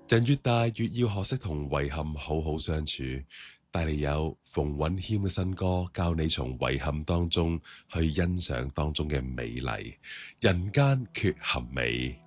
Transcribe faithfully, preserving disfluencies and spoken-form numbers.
人越大越要學識同遺憾好好相處，帶嚟有馮允謙嘅新歌，教你從遺憾當中去欣賞當中嘅美麗，人間缺陷美。